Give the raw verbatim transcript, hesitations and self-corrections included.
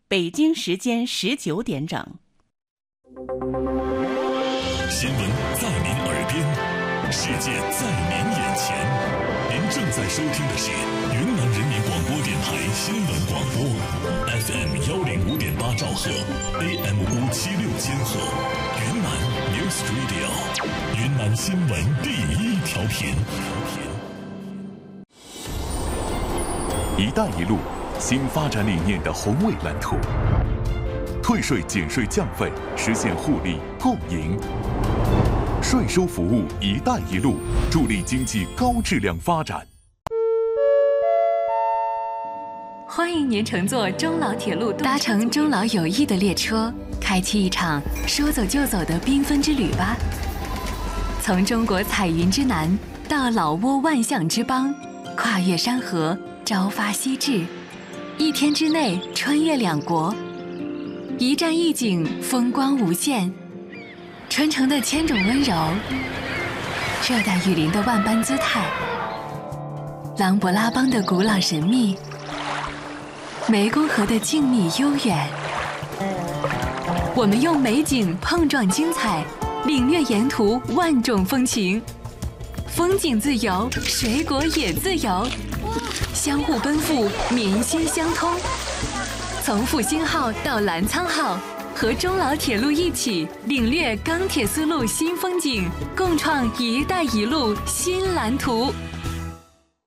北京时间十九点整。 新闻在您耳边，世界在您眼前。您正在收听的是云南人民广播电台新闻广播 ，F M 幺零五点八兆赫 ，A M 五七六千赫，云南 News Radio， 云南新闻第一调频。一带一路新发展理念的宏伟蓝图，退税减税降费，实现互利共赢。税收服务“一带一路”，助力经济高质量发展。 欢迎您乘坐中老铁路，搭乘中老友谊的列车，开启一场说走就走的缤纷之旅吧。从中国彩云之南到老挝万象之邦，跨越山河，朝发夕至，一天之内穿越两国，一站一景，风光无限。传承的千种温柔，热带雨林的万般姿态，琅勃拉邦的古老神秘，湄公河的静谧悠远。我们用美景碰撞精彩，领略沿途万种风情。风景自由，水果也自由，相互奔赴，民心相通。从复兴号到澜沧号，和中老铁路一起领略钢铁丝路新风景，共创“一带一路”新蓝图。